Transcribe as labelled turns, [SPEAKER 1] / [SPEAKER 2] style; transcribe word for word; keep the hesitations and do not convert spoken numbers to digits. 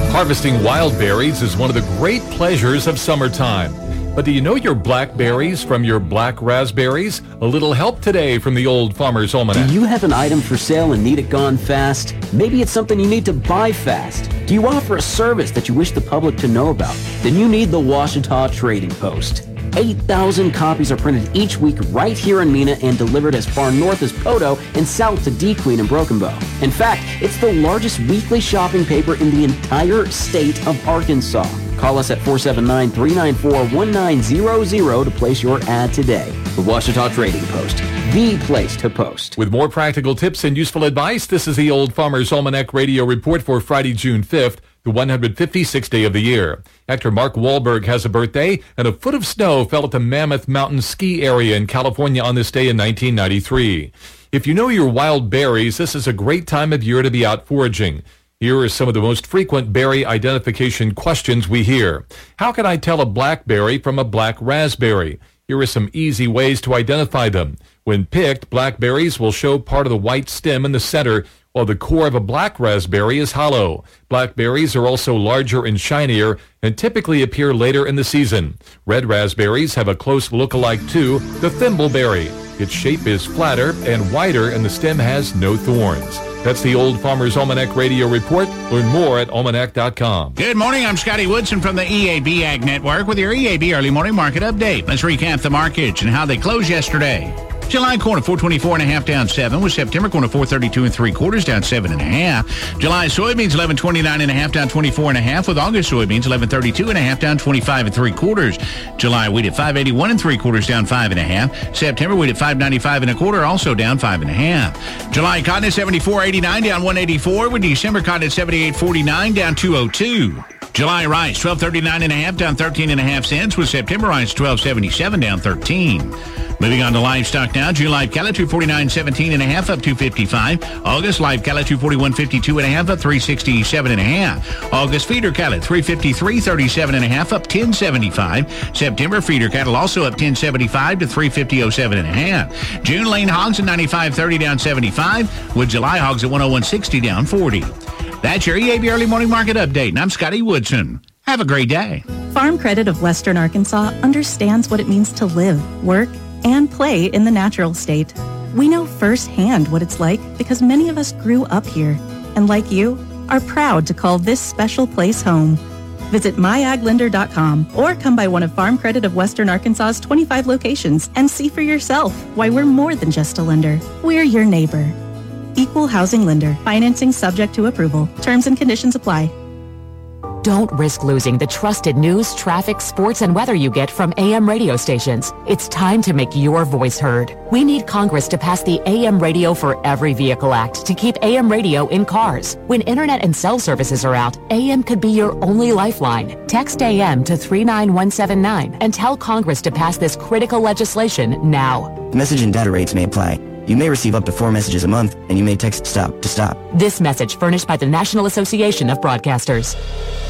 [SPEAKER 1] Harvesting wild berries is one of the great pleasures of summertime. But do you know your blackberries from your black raspberries? A little help today from the Old Farmer's Almanac.
[SPEAKER 2] Do you have an item for sale and need it gone fast? Maybe it's something you need to buy fast. Do you offer a service that you wish the public to know about? Then you need the Ouachita Trading Post. eight thousand copies are printed each week right here in Mena and delivered as far north as Poto and south to D. Queen and Broken Bow. In fact, it's the largest weekly shopping paper in the entire state of Arkansas. Call us at four seven nine, three nine four, one nine zero zero to place your ad today. The Ouachita Trading Post, the place to post.
[SPEAKER 1] With more practical tips and useful advice, this is the Old Farmer's Almanac Radio Report for Friday, June fifth, the one hundred fifty-sixth day of the year. Actor Mark Wahlberg has a birthday, and a foot of snow fell at the Mammoth Mountain ski area in California on this day in nineteen ninety-three. If you know your wild berries, this is a great time of year to be out foraging. Here are some of the most frequent berry identification questions we hear. How can I tell a blackberry from a black raspberry? Here are some easy ways to identify them. When picked, blackberries will show part of the white stem in the center, while the core of a black raspberry is hollow. Blackberries are also larger and shinier and typically appear later in the season. Red raspberries have a close look-alike to the thimbleberry. Its shape is flatter and wider, and the stem has no thorns. That's the Old Farmer's Almanac Radio Report. Learn more at almanac dot com.
[SPEAKER 3] Good morning. I'm Scotty Woodson from the E A B Ag Network with your E A B Early Morning Market Update. Let's recap the markets and how they closed yesterday. July corn at four twenty-four and a half down seven, with September corn at four thirty-two and three quarters down seven and a half. July soybeans eleven twenty-nine and a half down twenty-four and a half, with August soybeans eleven thirty-two and a half down twenty-five and three quarters. July wheat at five eighty-one and three quarters down five and a half. September wheat at five ninety-five and a quarter, also down five and a half. July cotton at seventy-four eighty-nine down one eighty-four, with December cotton at seventy-eight forty-nine down two oh two. July rice twelve thirty-nine and a half down thirteen and a half cents, with September rice twelve seventy-seven down thirteen. Moving on to livestock now. June live cattle two forty-nine seventeen and a half up two fifty-five. August live cattle two forty-one fifty-two and a half up three sixty-seven and a half. August feeder cattle three fifty-three thirty-seven and a half up ten seventy-five. September feeder cattle also up ten seventy-five to three fifty oh seven and a half. June lane hogs at ninety-five thirty down seventy-five, with July hogs at one oh one sixty down forty. That's your E A B Early Morning Market Update, and I'm Scotty Woodson. Have a great day.
[SPEAKER 4] Farm Credit of Western Arkansas understands what it means to live, work, and play in the natural state. We know firsthand what it's like because many of us grew up here, and like you, are proud to call this special place home. Visit my ag lender dot com or come by one of Farm Credit of Western Arkansas's twenty-five locations and see for yourself why we're more than just a lender. We're your neighbor. Equal housing lender. Financing subject to approval. Terms and conditions apply.
[SPEAKER 5] Don't risk losing the trusted news, traffic, sports, and weather you get from A M radio stations. It's time to make your voice heard. We need Congress to pass the A M Radio for Every Vehicle Act to keep A M radio in cars. When internet and cell services are out, A M could be your only lifeline. Text A M to three nine one seven nine and tell Congress to pass this critical legislation now.
[SPEAKER 6] Message and data rates may apply. You may receive up to four messages a month, and you may text STOP to stop.
[SPEAKER 5] This message furnished by the National Association of Broadcasters.